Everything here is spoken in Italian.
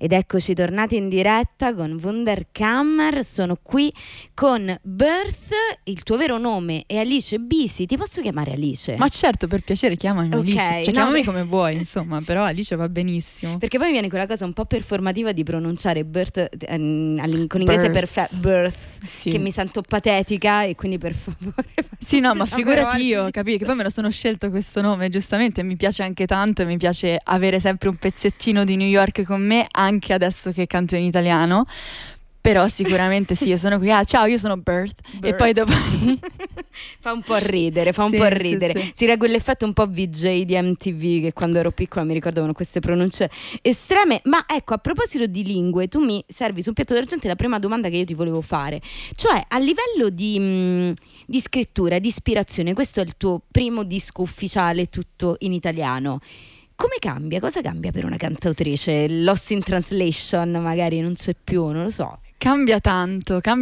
Ed eccoci tornati in diretta con Wunderkammer. Sono qui con Birth, il tuo vero nome è Alice Bisi. Ti posso chiamare Alice? Ma certo, per piacere, chiamami Alice. Cioè, no, chiamami come vuoi, insomma, però Alice va benissimo. Perché poi viene quella cosa un po' performativa di pronunciare Birth con l'inglese perfetto, Birth, sì. Che mi sento patetica e quindi per favore. Sì, no, ma figurati io, capì? Che poi me lo sono scelto questo nome, giustamente, mi piace anche tanto e mi piace avere sempre un pezzettino di New York con me, anche adesso che canto in italiano. Però sicuramente sì, io sono qui, ciao, io sono Birth. E poi dopo fa un po' ridere, Sì. Si era quell'effetto un po' VJ di MTV che quando ero piccola mi ricordavano queste pronunce estreme. Ma ecco, a proposito di lingue, tu mi servi su un piatto d'argento la prima domanda che io ti volevo fare, cioè a livello di scrittura, di ispirazione, questo è il tuo primo disco ufficiale tutto in italiano. Come cambia? Cosa cambia per una cantautrice? Lost in Translation magari non c'è più, non lo so. cambia tanto,